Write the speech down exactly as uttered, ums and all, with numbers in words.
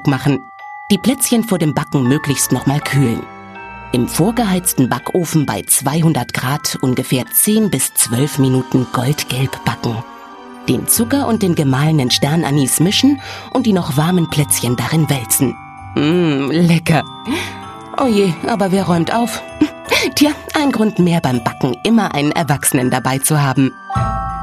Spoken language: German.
Druck machen. Die Plätzchen vor dem Backen möglichst nochmal kühlen. Im vorgeheizten Backofen bei zweihundert Grad ungefähr zehn bis zwölf Minuten goldgelb backen. Den Zucker und den gemahlenen Sternanis mischen und die noch warmen Plätzchen darin wälzen. Mmh, lecker. Oh je, aber wer räumt auf? Tja, ein Grund mehr beim Backen, immer einen Erwachsenen dabei zu haben.